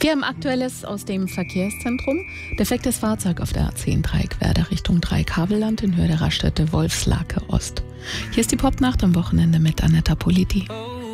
Wir haben Aktuelles aus dem Verkehrszentrum. Defektes Fahrzeug auf der A10 Dreieckwerder Richtung Dreieck-Havelland in Höhe der Raststätte Wolfslake Ost. Hier ist die Popnacht am Wochenende mit Anetta Politi.